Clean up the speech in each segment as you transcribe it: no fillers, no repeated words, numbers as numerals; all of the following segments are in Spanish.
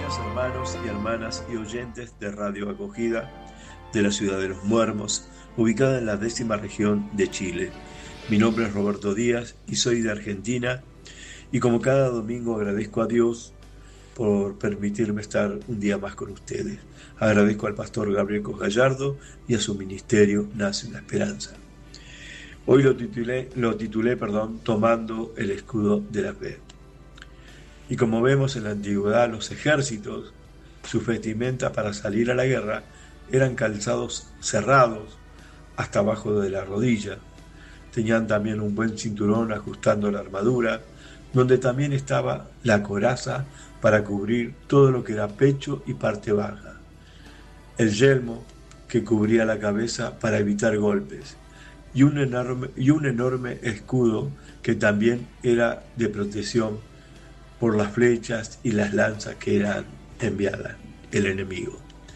días, hermanos y hermanas y oyentes de Radio Acogida de la ciudad de Los Muermos, ubicada en la 10ª región de Chile. Mi nombre es Roberto Díaz y soy de Argentina, y como cada domingo agradezco a Dios por permitirme estar un día más con ustedes. Agradezco al pastor Gabriel Cos-Gallardo y a su ministerio Nace una Esperanza. Hoy lo titulé, Tomando el escudo de la fe. Y como vemos en la antigüedad, los ejércitos, sus vestimentas para salir a la guerra eran calzados cerrados hasta abajo de la rodilla. Tenían también un buen cinturón ajustando la armadura, donde también estaba la coraza para cubrir todo lo que era pecho y parte baja. El yelmo que cubría la cabeza para evitar golpes, y un enorme escudo que también era de protección por las flechas y las lanzas que eran enviadas el enemigo.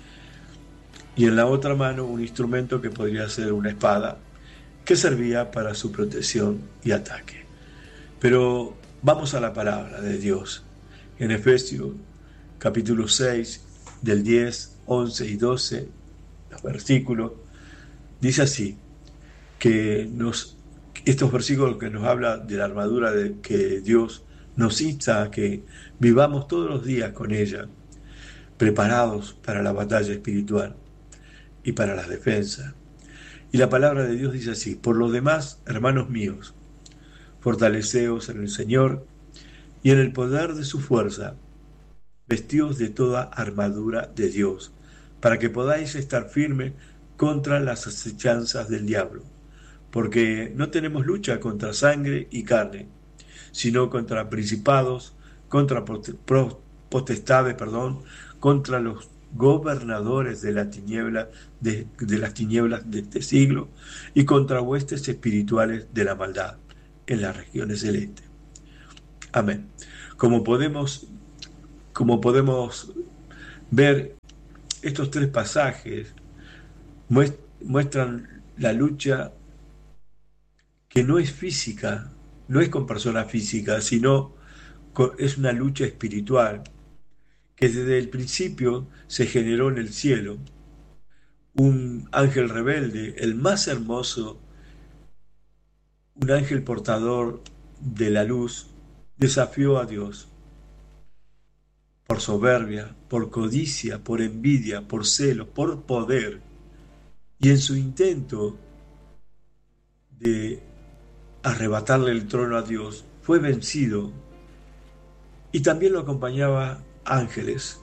Y en la otra mano un instrumento que podría ser una espada, que servía para su protección y ataque. Pero vamos a la palabra de Dios. En Efesios capítulo 6, del 10, 11 y 12, los versículos, dice así, que estos versículos que nos hablan de la armadura que Dios nos insta a que vivamos todos los días con ella, preparados para la batalla espiritual y para la defensa. Y la palabra de Dios dice así: por lo demás, hermanos míos, fortaleceos en el Señor y en el poder de su fuerza, vestíos de toda armadura de Dios, para que podáis estar firmes contra las acechanzas del diablo, porque no tenemos lucha contra sangre y carne, sino contra principados, contra potestades, contra los gobernadores de la tiniebla, de las tinieblas de este siglo, y contra huestes espirituales de la maldad en las regiones celestes. Amén. Como podemos ver, estos tres pasajes muestran la lucha que no es física, no es con personas físicas, sino es una lucha espiritual que desde el principio se generó en el cielo. Un ángel rebelde, el más hermoso, un ángel portador de la luz, desafió a Dios por soberbia, por codicia, por envidia, por celo, por poder, y en su intento de arrebatarle el trono a Dios, fue vencido, y también lo acompañaba ángeles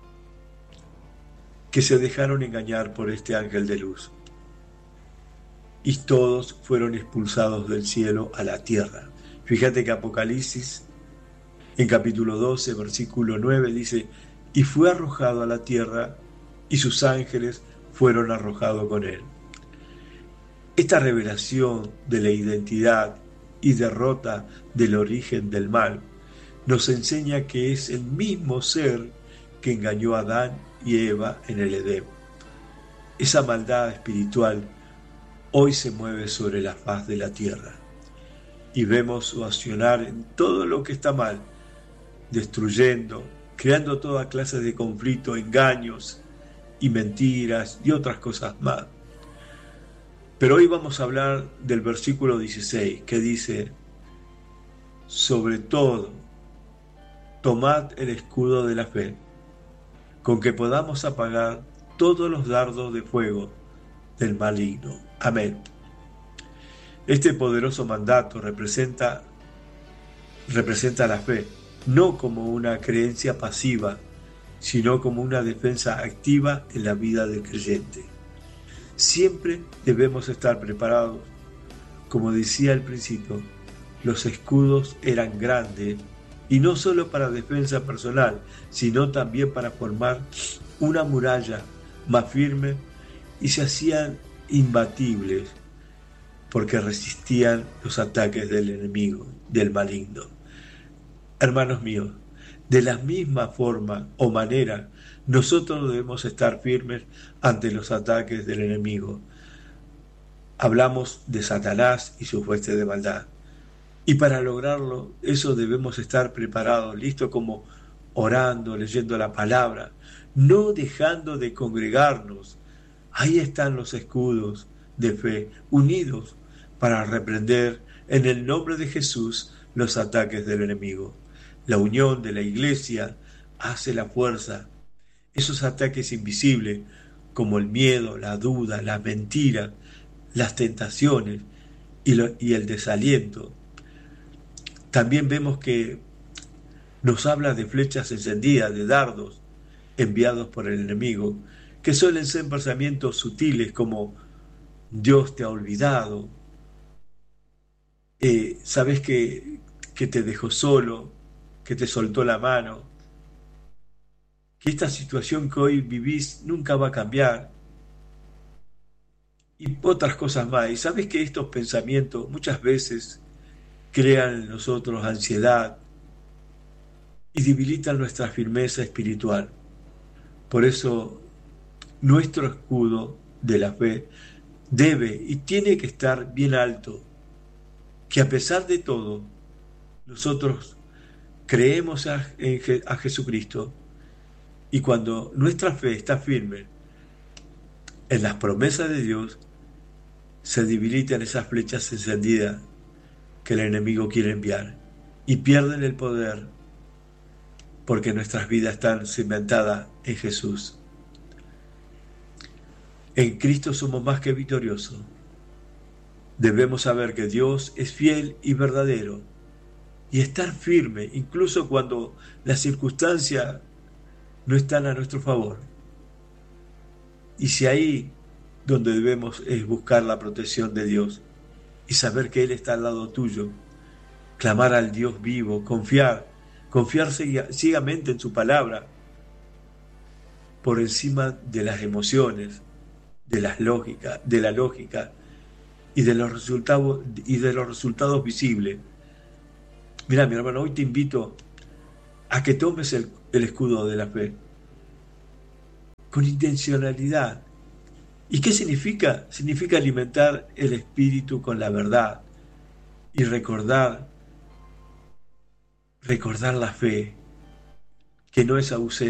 que se dejaron engañar por este ángel de luz, y todos fueron expulsados del cielo a la tierra. Fíjate que Apocalipsis, en capítulo 12, versículo 9, dice: y fue arrojado a la tierra, y sus ángeles fueron arrojados con él. Esta revelación de la identidad y derrota del origen del mal nos enseña que es el mismo ser que engañó a Adán y Eva en el Edén. Esa maldad espiritual hoy se mueve sobre la faz de la tierra, y vemos su accionar en todo lo que está mal, destruyendo, creando toda clase de conflictos, engaños y mentiras y otras cosas más. Pero hoy vamos a hablar del versículo 16, que dice: sobre todo, tomad el escudo de la fe, con que podamos apagar todos los dardos de fuego del maligno. Amén. Este poderoso mandato representa la fe, no como una creencia pasiva, sino como una defensa activa en la vida del creyente. Siempre debemos estar preparados. Como decía al principio, los escudos eran grandes, y no solo para defensa personal, sino también para formar una muralla más firme, y se hacían imbatibles porque resistían los ataques del enemigo, del maligno. Hermanos míos, de la misma forma o manera, nosotros debemos estar firmes ante los ataques del enemigo. Hablamos de Satanás y sus huestes de maldad. Y para lograrlo, eso debemos estar preparados, listos como orando, leyendo la palabra, no dejando de congregarnos. Ahí están los escudos de fe, unidos para reprender en el nombre de Jesús los ataques del enemigo. La unión de la iglesia hace la fuerza. Esos ataques invisibles, como el miedo, la duda, la mentira, las tentaciones y el desaliento. También vemos que nos habla de flechas encendidas, de dardos enviados por el enemigo, que suelen ser pensamientos sutiles como Dios te ha olvidado, sabes que te dejó solo, que te soltó la mano, que esta situación que hoy vivís nunca va a cambiar y otras cosas más. Y sabes que estos pensamientos muchas veces crean en nosotros ansiedad y debilitan nuestra firmeza espiritual. Por eso nuestro escudo de la fe debe y tiene que estar bien alto, que a pesar de todo, nosotros creemos a Jesucristo y cuando nuestra fe está firme en las promesas de Dios, se debilitan esas flechas encendidas que el enemigo quiere enviar y pierden el poder porque nuestras vidas están cimentadas en Jesús. En Cristo somos más que victoriosos. Debemos saber que Dios es fiel y verdadero y estar firme incluso cuando las circunstancias no están a nuestro favor. Y si ahí donde debemos es buscar la protección de Dios y saber que Él está al lado tuyo, clamar al Dios vivo, confiar ciegamente en su palabra por encima de las emociones, de la lógica y de los resultados visibles. Mira, mi hermano, hoy te invito a que tomes el escudo de la fe con intencionalidad. ¿Y qué significa? Significa alimentar el espíritu con la verdad y recordar la fe, que no es ausente.